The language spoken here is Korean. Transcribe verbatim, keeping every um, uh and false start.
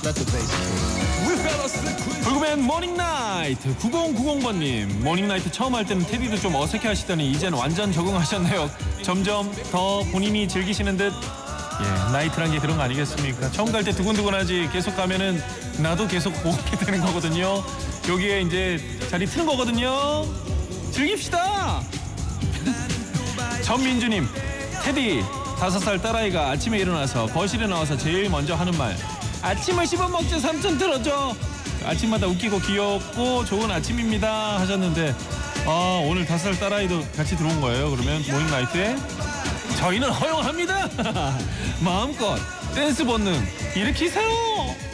불구맨 모닝나이트 구공구공번님 모닝나이트 처음 할 때는 테디도 좀 어색해 하시더니 이젠 완전 적응하셨네요. 점점 더 본인이 즐기시는 듯. 예, 나이트란 게 그런 거 아니겠습니까? 처음 갈 때 두근두근하지 계속 가면은 나도 계속 보게 되는 거거든요. 여기에 이제 자리 트는 거거든요. 즐깁시다. 전민주님, 테디 다섯 살 딸아이가 아침에 일어나서 거실에 나와서 제일 먼저 하는 말, 아침을 씹어먹자 삼촌 들어줘. 아침마다 웃기고 귀엽고 좋은 아침입니다 하셨는데, 아, 오늘 다섯 살 딸아이도 같이 들어온 거예요. 그러면 모닝나이트에 저희는 허용합니다. 마음껏 댄스 본능 일으키세요.